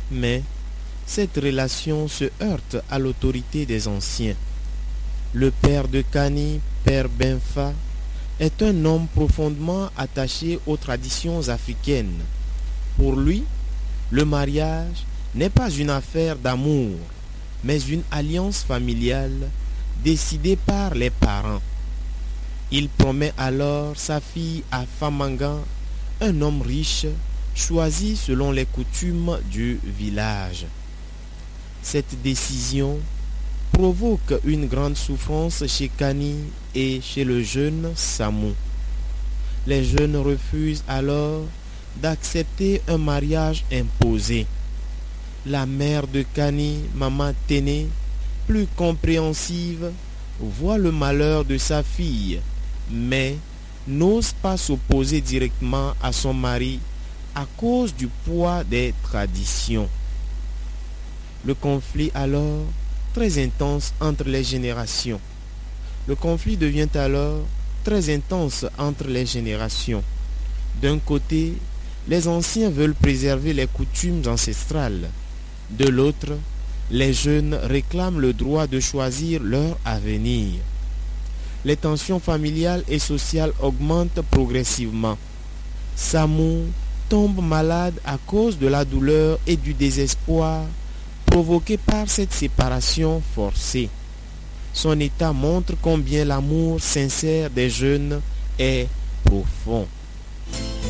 Mais cette relation se heurte à l'autorité des anciens. Le père de Kani, père Benfa, est un homme profondément attaché aux traditions africaines. Pour lui, le mariage n'est pas une affaire d'amour, mais une alliance familiale décidée par les parents. Il promet alors sa fille à Famanga, un homme riche, choisi selon les coutumes du village. Cette décision provoque une grande souffrance chez Kani et chez le jeune Samou. Les jeunes refusent alors d'accepter un mariage imposé. La mère de Kani, Maman Téné, plus compréhensive, voit le malheur de sa fille, mais n'ose pas s'opposer directement à son mari à cause du poids des traditions. Le conflit alors très intense entre les générations. Le conflit devient alors très intense entre les générations. D'un côté, les anciens veulent préserver les coutumes ancestrales. De l'autre, les jeunes réclament le droit de choisir leur avenir. Les tensions familiales et sociales augmentent progressivement. Samou tombe malade à cause de la douleur et du désespoir provoqués par cette séparation forcée. Son état montre combien l'amour sincère des jeunes est profond.